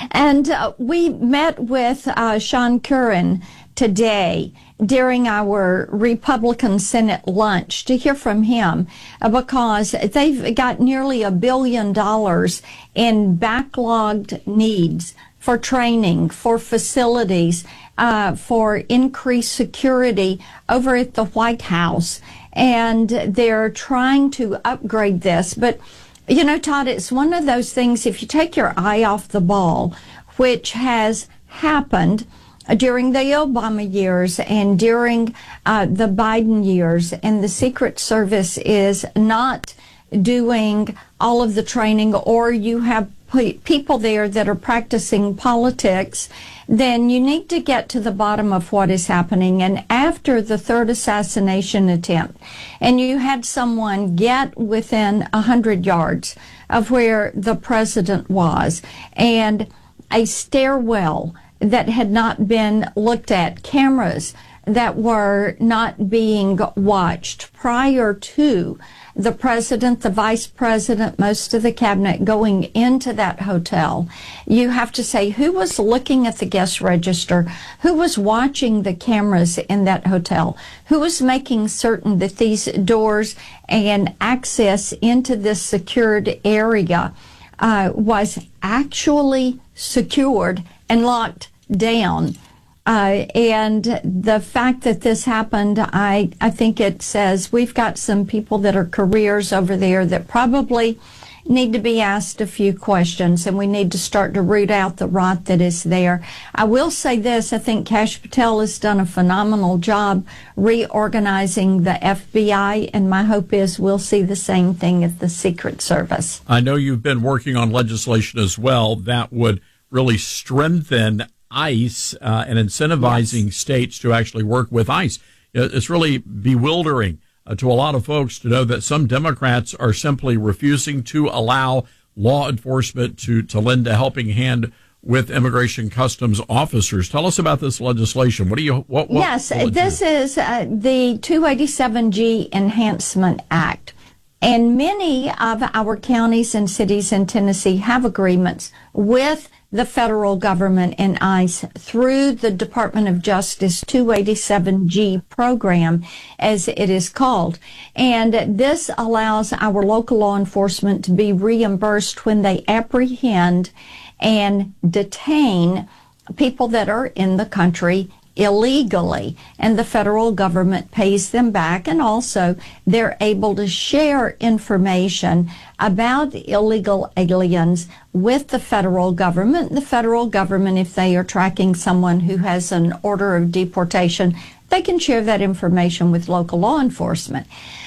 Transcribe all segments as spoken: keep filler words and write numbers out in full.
And uh, we met with uh, Sean Curran today during our Republican Senate lunch to hear from him uh, because they've got nearly a billion dollars in backlogged needs for training, for facilities, uh, for increased security over at the White House. And they're trying to upgrade this. But, you know, Todd, it's one of those things, if you take your eye off the ball, which has happened during the Obama years and during uh, the Biden years, and the Secret Service is not doing all of the training, or you have people there that are practicing politics, then you need to get to the bottom of what is happening. And after the third assassination attempt, and you had someone get within a hundred yards of where the president was, and a stairwell that had not been looked at, cameras that were not being watched prior to the president, the vice president, most of the cabinet going into that hotel. You have to say who was looking at the guest register, who was watching the cameras in that hotel, who was making certain that these doors and access into this secured area uh, was actually secured and locked down. Uh, and the fact that this happened, I, I think it says we've got some people that are careers over there that probably need to be asked a few questions, and we need to start to root out the rot that is there. I will say this, I think Kash Patel has done a phenomenal job reorganizing the F B I, and my hope is we'll see the same thing at the Secret Service. I know you've been working on legislation as well that would really strengthen ICE uh, and incentivizing yes. states to actually work with ICE. It's really bewildering uh, to a lot of folks to know that some Democrats are simply refusing to allow law enforcement to, to lend a helping hand with immigration customs officers. Tell us about this legislation. What do you, what, what Yes, this do? is uh, the two eighty-seven G Enhancement Act. And many of our counties and cities in Tennessee have agreements with the federal government and ICE through the Department of Justice two eighty-seven G program, as it is called. And this allows our local law enforcement to be reimbursed when they apprehend and detain people that are in the country illegally, and the federal government pays them back, and also they're able to share information about illegal aliens with the federal government. The federal government, if they are tracking someone who has an order of deportation, they can share that information with local law enforcement.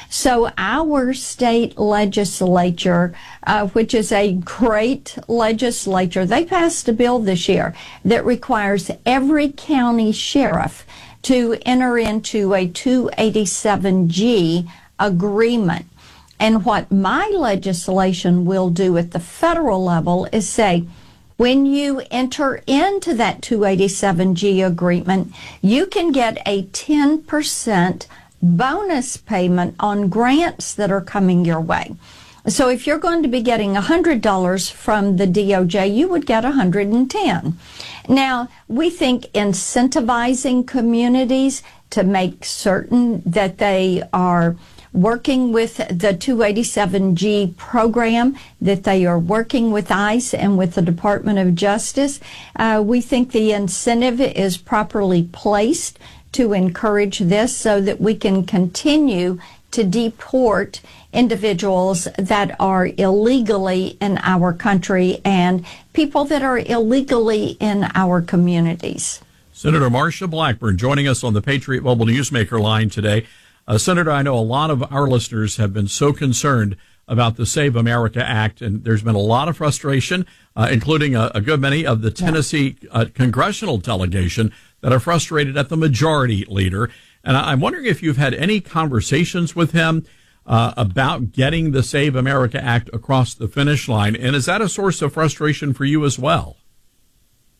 So our state legislature, uh, which is a great legislature, they passed a bill this year that requires every county sheriff to enter into a two eighty-seven G agreement. And what my legislation will do at the federal level is say, when you enter into that two eighty-seven G agreement, you can get a ten percent bonus payment on grants that are coming your way. So if you're going to be getting one hundred dollars from the D O J, you would get one hundred ten dollars. Now, we think incentivizing communities to make certain that they are working with the two eighty-seven G program, that they are working with ICE and with the Department of Justice, uh, we think the incentive is properly placed to encourage this so that we can continue to deport individuals that are illegally in our country and people that are illegally in our communities. Senator Marsha Blackburn joining us on the Patriot Mobile Newsmaker line today. Uh, Senator, I know a lot of our listeners have been so concerned about the Save America Act, and there's been a lot of frustration, uh, including a, a good many of the Tennessee uh, congressional delegation that are frustrated at the majority leader. And I'm wondering if you've had any conversations with him uh, about getting the Save America Act across the finish line. And is that a source of frustration for you as well?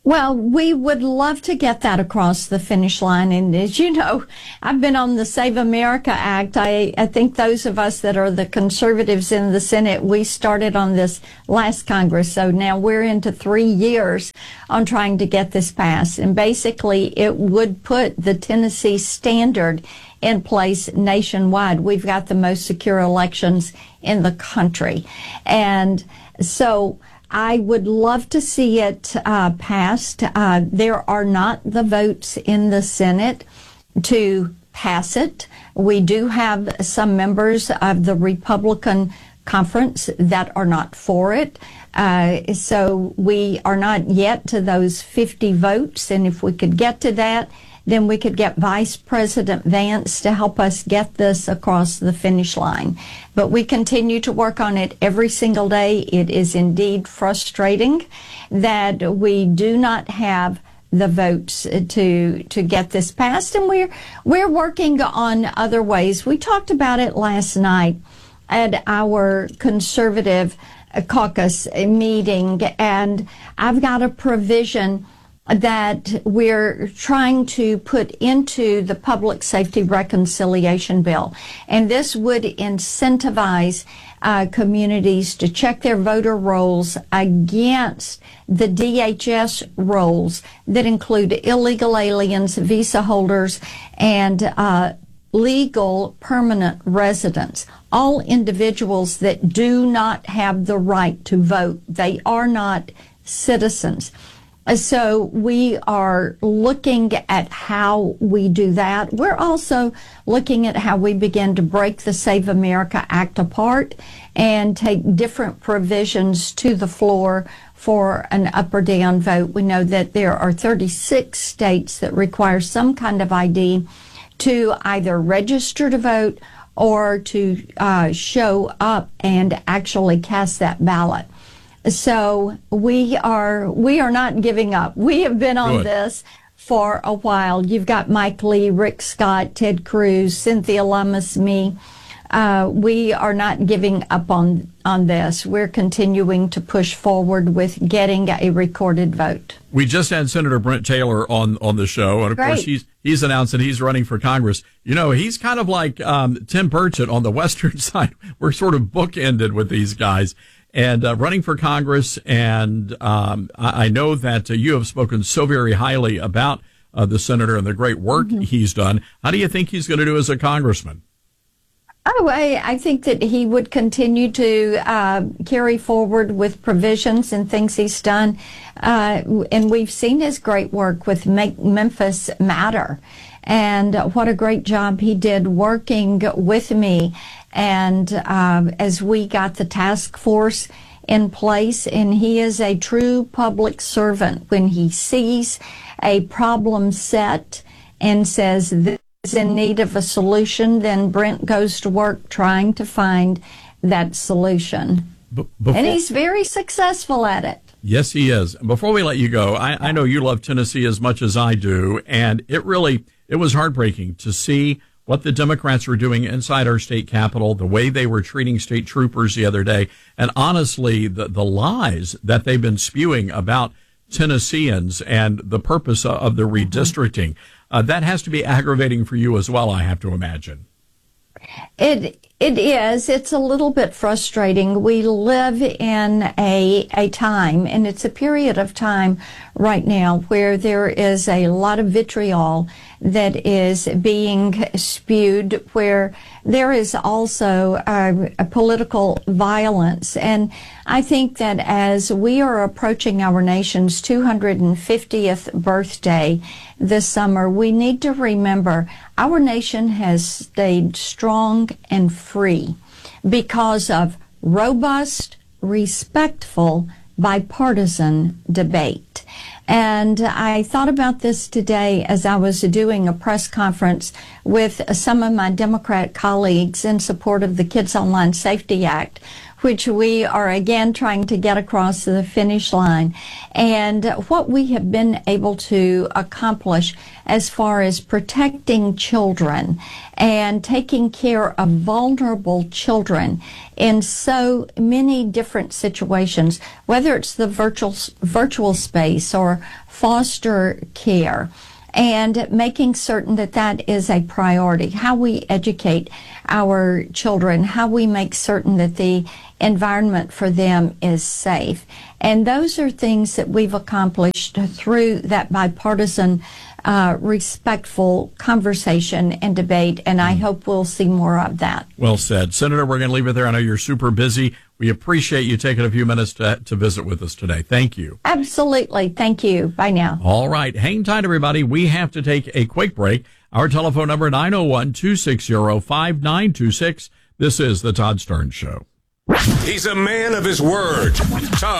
Well, we would love to get that across the finish line. And as you know, I've been on the Save America Act. I, I think those of us that are the conservatives in the Senate, we started on this last Congress. So now we're into three years on trying to get this passed. And basically, it would put the Tennessee standard in place nationwide. We've got the most secure elections in the country. And so I would love to see it uh, passed. Uh, there are not the votes in the Senate to pass it. We do have some members of the Republican conference that are not for it. Uh, so we are not yet to those fifty votes. And if we could get to that, then we could get Vice President Vance to help us get this across the finish line. But we continue to work on it every single day. It is indeed frustrating that we do not have the votes to to get this passed, and we're we're working on other ways. We talked about it last night at our conservative caucus meeting, and I've got a provision that we're trying to put into the Public Safety Reconciliation Bill. And this would incentivize uh, communities to check their voter rolls against the D H S rolls that include illegal aliens, visa holders, and uh, legal permanent residents, all individuals that do not have the right to vote. They are not citizens. So we are looking at how we do that. We're also looking at how we begin to break the Save America Act apart and take different provisions to the floor for an up or down vote. We know that there are thirty-six states that require some kind of I D to either register to vote or to uh, show up and actually cast that ballot. So we are we are not giving up. We have been on Good. this for a while. You've got Mike Lee, Rick Scott, Ted Cruz, Cynthia Lummis, me. Uh, we are not giving up on on this. We're continuing to push forward with getting a recorded vote. We just had Senator Brent Taylor on on the show, and of Great. course he's he's announced that he's running for Congress. You know, he's kind of like um, Tim Burchett on the western side. We're sort of bookended with these guys. And uh, running for Congress, and um, I, I know that uh, you have spoken so very highly about uh, the senator and the great work mm-hmm. he's done. How do you think he's going to do as a congressman? Oh, I, I think that he would continue to uh, carry forward with provisions and things he's done. Uh, and we've seen his great work with Make Memphis Matter. And what a great job he did working with me. And uh, as we got the task force in place, and he is a true public servant. When he sees a problem set and says this is in need of a solution, then Brent goes to work trying to find that solution. B- before- and he's very successful at it. Yes, he is. Before we let you go, I, I know you love Tennessee as much as I do, and it really, it was heartbreaking to see what the Democrats were doing inside our state capitol, the way they were treating state troopers the other day, and honestly, the, the lies that they've been spewing about Tennesseans and the purpose of the redistricting. Uh, that has to be aggravating for you as well, I have to imagine. It it is. It's a little bit frustrating. We live in a a time, and it's a period of time right now where there is a lot of vitriol that is being spewed, where there is also uh, a political violence. And I think that as we are approaching our nation's two hundred fiftieth birthday this summer, we need to remember our nation has stayed strong and free because of robust, respectful, bipartisan debate. And I thought about this today as I was doing a press conference with some of my Democrat colleagues in support of the Kids Online Safety Act, which we are again trying to get across the finish line. And what we have been able to accomplish as far as protecting children and taking care of vulnerable children in so many different situations, whether it's the virtual virtual space or foster care, and making certain that that is a priority. How we educate our children, how we make certain that the environment for them is safe. And those are things that we've accomplished through that bipartisan, uh, respectful conversation and debate, and I hope we'll see more of that. Well said. Senator, we're going to leave it there. I know you're super busy. We appreciate you taking a few minutes to, to visit with us today. Thank you. Absolutely. Thank you. Bye now. All right. Hang tight, everybody. We have to take a quick break. Our telephone number, nine oh one, two six zero, five nine two six. This is The Todd Starnes Show. He's a man of his word. Todd